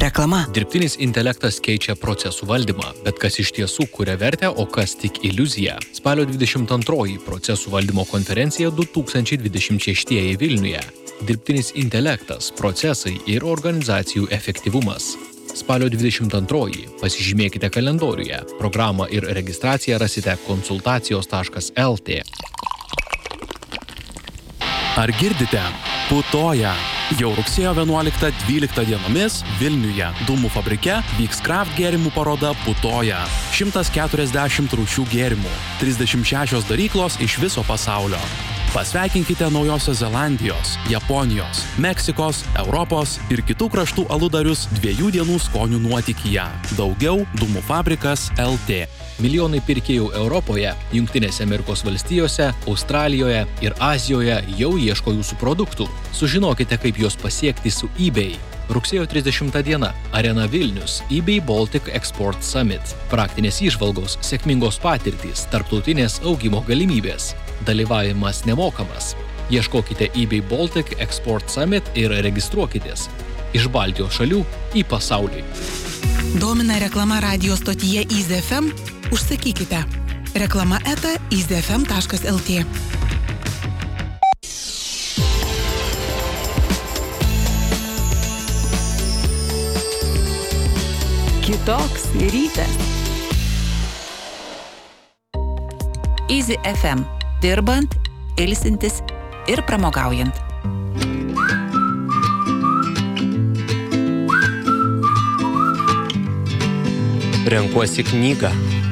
Reklama. Dirbtinis intelektas keičia procesų valdymą, bet kas iš tiesų kuria vertę, o kas tik iliuziją. Spalio 22 procesų valdymo konferencija 2026 Vilniuje. Dirbtinis intelektas, procesai ir organizacijų efektyvumas. Spalio 22. Pasižymėkite kalendoriuje. Programą ir registraciją rasite konsultacijos.lt. Ar girdite? Putoja. Jau rugsėjo 11-12 dienomis Vilniuje Dūmų fabrike vyks kraft gėrimų paroda Putoja. 140 rūšių gėrimų, 36 daryklos iš viso pasaulio. Pasveikinkite Naujosios Zelandijos, Japonijos, Meksikos, Europos ir kitų kraštų aludarius 2 dienų skonių nuotykyje. Daugiau Dūmų fabrikas LT. Milijonai pirkėjų Europoje, Jungtinėse Amerikos valstijose, Australijoje ir Azijoje jau ieško jūsų produktų. Sužinokite, kaip juos pasiekti su eBay. Rugsėjo 30 diena. Arena Vilnius. eBay Baltic Export Summit. Praktinės įžvalgos, sėkmingos patirtys, tarptautinės augimo galimybės. Dalyvavimas nemokamas. Ieškokite eBay Baltic Export Summit ir registruokitės. Iš Baltijos šalių į pasaulį. Domina reklama radio stotyje Easy FM? Užsakykite. Reklama @easyfm.lt. Kitoks rytas. Easy FM. Dirbant, ilsintis ir pramogaujant. Renkuosi knygą.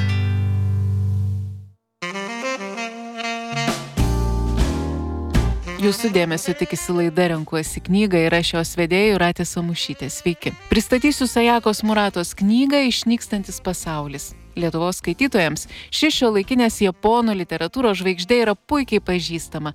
Jūsų dėmesio tikisi laida Renkuosi knygą ir aš jos vedėja Jūratė Samušytė. Sveiki. Pristatysiu Sayakos Muratos knygą Išnykstantis pasaulis. Lietuvos skaitytojams ši šiuolaikinės japonų literatūros žvaigždė yra puikiai pažįstama.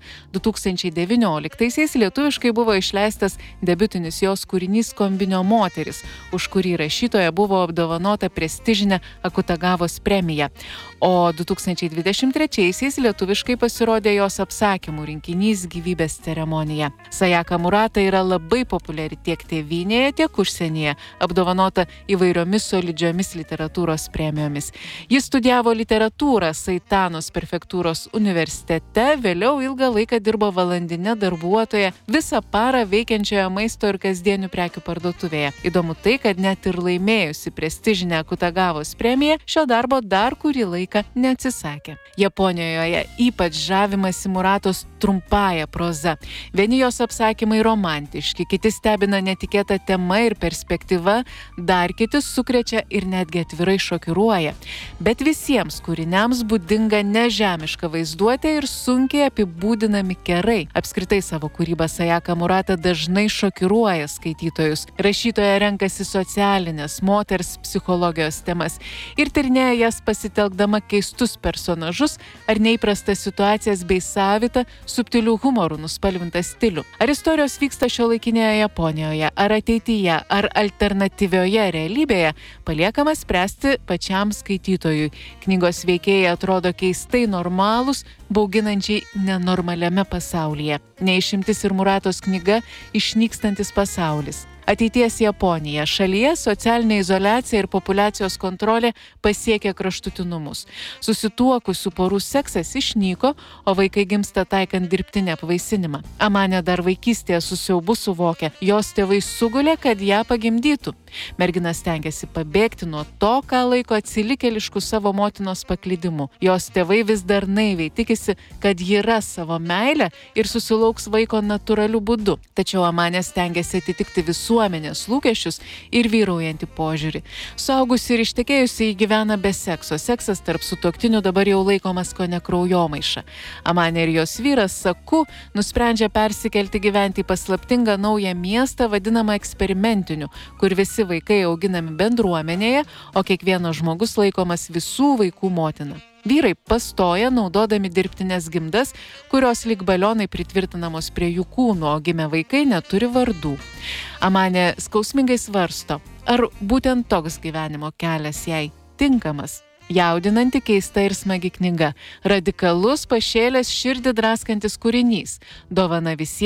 2019-aisiais lietuviškai buvo išleistas debiutinis jos kūrinys Kombinio moteris, už kurį rašytoja buvo apdovanota prestižinė Akutagavos premija. O 2023-aisiais lietuviškai pasirodė jos apsakymų rinkinys Gyvybės ceremonija. Sayaka Murata yra labai populiari tiek tėvynėje, tiek užsienyje, apdovanota įvairiomis solidžiomis literatūros premijomis. Jis studijavo literatūrą Saitanos prefektūros universitete, vėliau ilgą laiką dirbo valandinė darbuotoja visą parą veikiančioje maisto ir kasdienių prekių parduotuvėje. Įdomu tai, kad net ir laimėjusi prestižinę Akutagavos premiją, šio darbo dar kurį laiką neatsisakė. Japonijoje ypač žavimasi Muratos trumpąja proza. Vieni jos apsakymai romantiški, kiti stebina netikėta tema ir perspektyva, dar kiti sukrečia ir netgi atvirai šokiruoja. Bet visiems kūriniams būdinga nežemiška vaizduotė ir sunkiai apibūdinami kerai. Apskritai savo kūrybą Sayaka Murata dažnai šokiruoja skaitytojus. Rašytoja renkasi socialinės, moters psichologijos temas ir tyrinėja jas pasitelkdama keistus personažus ar neįprastas situacijas bei savitą, subtilių humorų nuspalvintą stilių. Ar istorijos vyksta šiuolaikinėje Japonijoje, ar ateityje, ar alternatyvioje realybėje, paliekama spręsti pačiam skaitytojui. Knygos veikėjai atrodo keistai normalūs, bauginančiai nenormaliame pasaulyje. Neišimtis ir Muratos knyga Išnykstantis pasaulis. Ateities Japonija. Šalyje socialinė izoliacija ir populiacijos kontrolė pasiekė kraštutinumus. Susituokusių porų seksas išnyko, o vaikai gimsta taikant dirbtinį apvaisinimą. Amanė dar vaikystėje su siaubu suvokia, jos tėvai sugulė, kad ją pagimdytų. Mergina stengiasi pabėgti nuo to, ką laiko atsilikėliškų savo motinos paklydimu. Jos tėvai vis dar naiviai tikisi, kad ji ras savo meilę ir susilauks vaiko natūraliu būdu. Tačiau Amanė stengiasi atitikti visuomenės lūkesčius ir vyraujantį požiūrį. Suaugusi ir ištekėjusi ji gyvena be sekso. Seksas tarp sutuoktinių dabar jau laikomas kone kraujomaiša. Amanė ir jos vyras Saku nusprendžia persikelti gyventi į paslaptingą naują miestą vadinamą eksperimentiniu, kur visi vaikai auginami bendruomenėje, o kiekvienas žmogus laikomas visų vaikų motina. Vyrai pastoja naudodami dirbtinės gimdas, kurios lyg balionai pritvirtinamos prie jų kūno, o gimę vaikai neturi vardų. Amanė skausmingai svarsto, ar būtent toks gyvenimo kelias jai tinkamas. Jaudinanti, keista ir smagi knyga. Radikalus, pašėlęs, širdį draskantis kūrinys. Dovana visiems,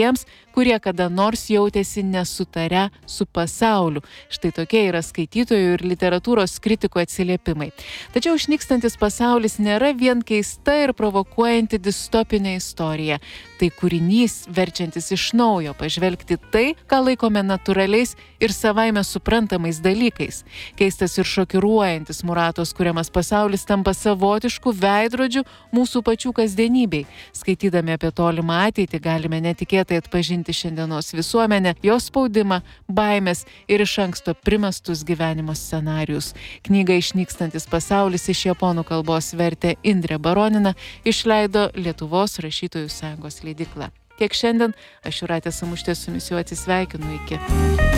kurie kada nors jautėsi nesutarę su pasauliu. Štai tokie yra skaitytojų ir literatūros kritikų atsiliepimai. Tačiau Išnykstantis pasaulis nėra vien keista ir provokuojanti distopinė istorija. Tai kūrinys, verčiantis iš naujo pažvelgti tai, ką laikome natūraliais ir savaime suprantamais dalykais. Keistas ir šokiruojantis Muratos kuriamas pasaulis tampa savotišku veidrodžiu mūsų pačių kasdienybei. Skaitydami apie tolimą ateitį galime netikėtai atpažinti šiandienos visuomenę, jos spaudimą, baimės ir iš anksto primestus gyvenimo scenarijus. Knygą Išnykstantis pasaulis iš japonų kalbos vertė Indrė Baronina, išleido Lietuvos rašytojų sąjungos leidykla. Tiek šiandien, aš Jūratė Samušytė su jumis jau atsisveikinu iki.